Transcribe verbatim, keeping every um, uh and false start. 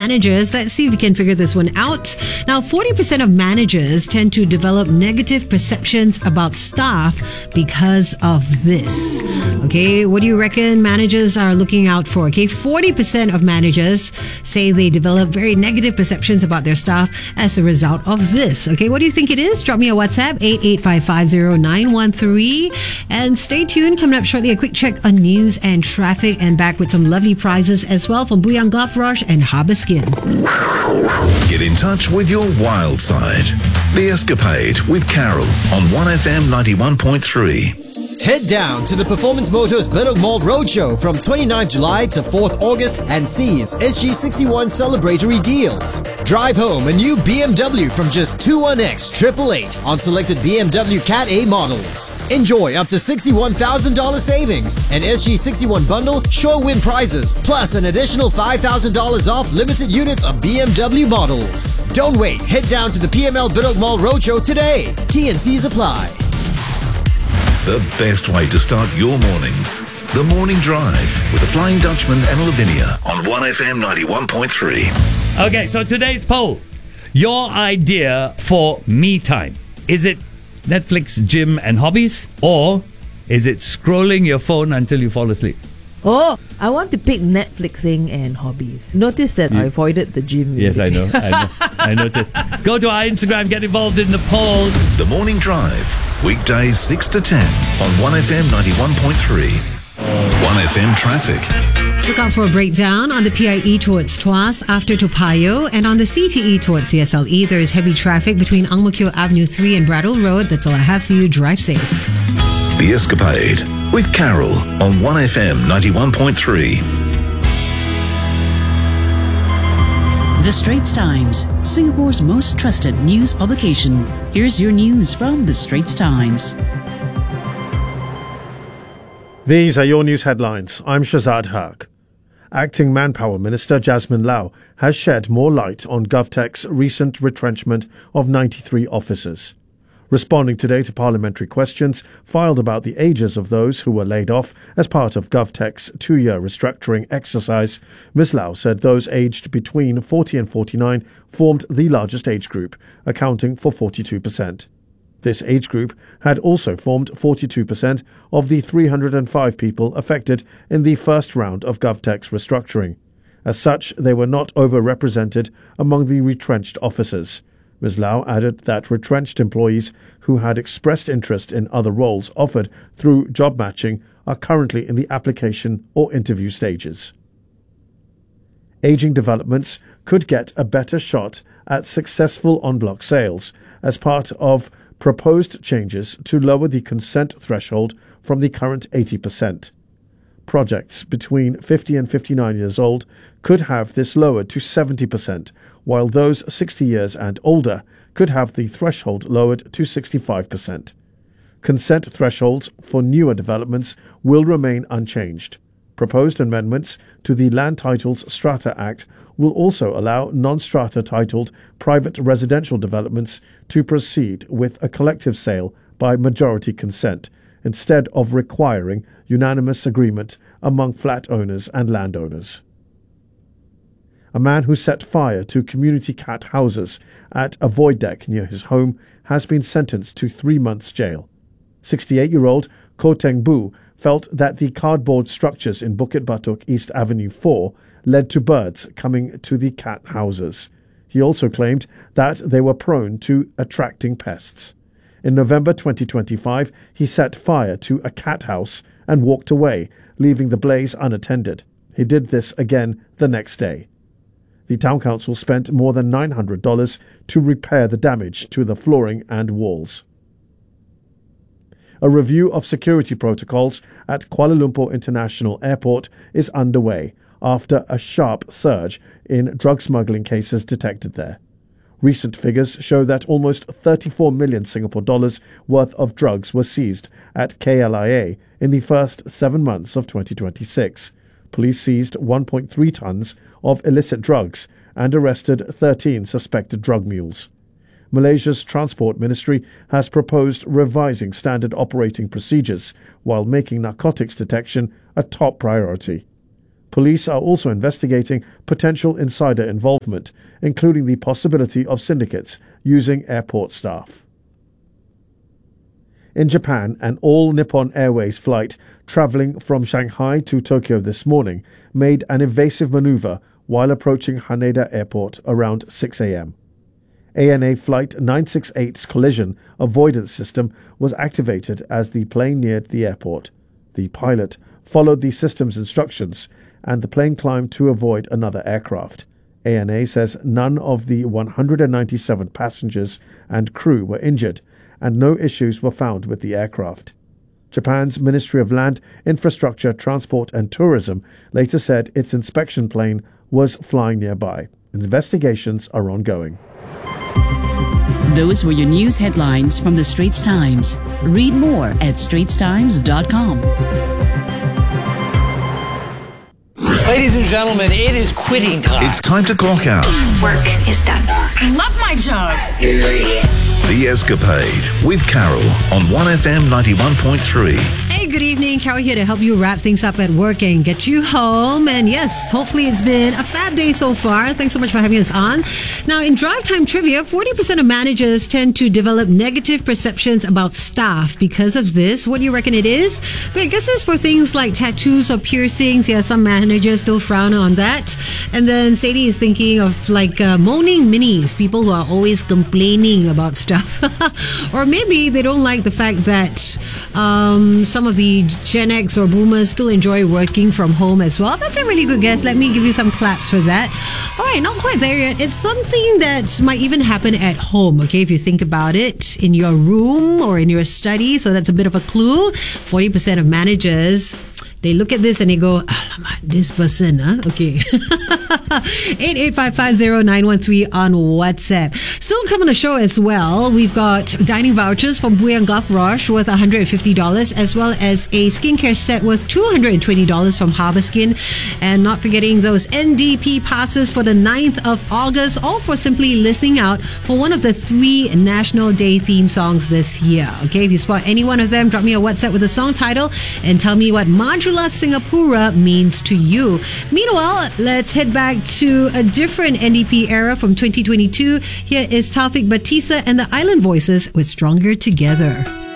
managers. Let's see if we can figure this one out. Now, forty percent of managers tend to develop negative perceptions about staff because of this. Okay, what do you reckon managers are looking out for? Okay, forty percent of managers say they develop very negative perceptions about their staff as a result of this. Okay, what do you think it is? Drop me a WhatsApp, eight eight five five zero nine one three. And stay tuned. Coming up shortly, a quick check on news and traffic, and back with some lovely prizes as well from Buyang Golf Rush and Harbour Skin. Get in touch with your wild side. The Escapade with Carol on one F M ninety-one point three. Head down to the Performance Motors Bedok Mall Roadshow from twenty-ninth July to fourth August and seize S G sixty-one celebratory deals. Drive home a new B M W from just twenty-one X eight eight eight on selected B M W Cat A models. Enjoy up to sixty-one thousand dollars savings, an S G sixty-one bundle, sure win prizes, plus an additional five thousand dollars off limited units of B M W models. Don't wait, head down to the P M L Bedok Mall Roadshow today. T and Cs apply. The best way to start your mornings. The Morning Drive with the Flying Dutchman and Lavinia on one F M ninety-one point three. Okay, so today's poll. Your idea for me time. Is it Netflix, gym and hobbies? Or is it scrolling your phone until you fall asleep? Oh, I want to pick Netflixing and hobbies. Notice that You- I avoided the gym. Yes, I know. I know. I noticed. Go to our Instagram, get involved in the polls. The Morning Drive, weekdays six to ten on one F M ninety-one point three. one F M traffic. Look out for a breakdown on the P I E towards Tuas after Toa Payoh, and on the C T E towards C S L E. There is heavy traffic between Ang Mo Kio Avenue three and Brattle Road. That's all I have for you. Drive safe. The Escapade with Carol on one F M ninety-one point three. The Straits Times, Singapore's most trusted news publication. Here's your news from The Straits Times. These are your news headlines. I'm Shazad Haq. Acting Manpower Minister Jasmine Lau has shed more light on GovTech's recent retrenchment of ninety-three officers. Responding today to parliamentary questions filed about the ages of those who were laid off as part of GovTech's two-year restructuring exercise, Miz Lau said those aged between forty and forty-nine formed the largest age group, accounting for forty-two percent. This age group had also formed forty-two percent of the three hundred five people affected in the first round of GovTech's restructuring. As such, they were not overrepresented among the retrenched officers. Miz Lau added that retrenched employees who had expressed interest in other roles offered through job matching are currently in the application or interview stages. Aging developments could get a better shot at successful en-bloc sales as part of proposed changes to lower the consent threshold from the current eighty percent. Projects between fifty and fifty-nine years old could have this lowered to seventy percent, while those sixty years and older could have the threshold lowered to sixty-five percent. Consent thresholds for newer developments will remain unchanged. Proposed amendments to the Land Titles Strata Act will also allow non-strata titled private residential developments to proceed with a collective sale by majority consent, instead of requiring unanimous agreement among flat owners and landowners. A man who set fire to community cat houses at a void deck near his home has been sentenced to three months jail. sixty-eight-year-old Ko Teng Bu felt that the cardboard structures in Bukit Batok East Avenue four led to birds coming to the cat houses. He also claimed that they were prone to attracting pests. In November twenty twenty-five, he set fire to a cat house and walked away, leaving the blaze unattended. He did this again the next day. The town council spent more than nine hundred dollars to repair the damage to the flooring and walls. A review of security protocols at Kuala Lumpur International Airport is underway after a sharp surge in drug smuggling cases detected there. Recent figures show that almost thirty-four million Singapore dollars worth of drugs were seized at K L I A in the first seven months of twenty twenty-six. Police seized one point three tons of illicit drugs and arrested thirteen suspected drug mules. Malaysia's Transport Ministry has proposed revising standard operating procedures while making narcotics detection a top priority. Police are also investigating potential insider involvement, including the possibility of syndicates using airport staff. In Japan, an all Nippon Airways flight travelling from Shanghai to Tokyo this morning made an evasive manoeuvre while approaching Haneda Airport around six a.m. A N A Flight nine sixty-eight's collision avoidance system was activated as the plane neared the airport. The pilot followed the system's instructions and the plane climbed to avoid another aircraft. A N A says none of the one hundred ninety-seven passengers and crew were injured, and no issues were found with the aircraft. Japan's Ministry of Land, Infrastructure, Transport and Tourism later said its inspection plane was flying nearby. Investigations are ongoing. Those were your news headlines from the Straits Times. Read more at straits times dot com. Ladies and gentlemen, it is quitting time. It's time to clock out. Work is done. I love my job. The Escapade with Carol on one F M ninety-one point three. Hey, good evening. Carol here to help you wrap things up at work and get you home. And yes, hopefully it's been a fab day so far. Thanks so much for having us on. Now, in Drive Time Trivia, forty percent of managers tend to develop negative perceptions about staff because of this. What do you reckon it is? But I guess it's for things like tattoos or piercings. Yeah, some managers still frown on that. And then Sadie is thinking of like uh, moaning minis, people who are always complaining about stuff. Or maybe they don't like the fact that um, some of the Gen X or boomers still enjoy working from home as well. That's a really good guess. Let me give you some claps for that. All right, not quite there yet. It's something that might even happen at home, okay, if you think about it, in your room or in your study. So that's a bit of a clue. forty percent of managers, they look at this and they go, alamak, this person, huh? Okay. eight eight five five zero nine one three on WhatsApp. Still coming on the show as well, we've got dining vouchers from Buyang Golf Rush worth one hundred fifty dollars, as well as a skincare set worth two hundred twenty dollars from Harbour Skin. And not forgetting those N D P passes for the ninth of August, all for simply listening out for one of the three National Day theme songs this year. Okay, if you spot any one of them, drop me a WhatsApp with a song title and tell me what Majula Singapura means to you. Meanwhile, let's head back to a different N D P era from twenty twenty-two. Here is Taufik Batisa and the Island Voices with Stronger Together.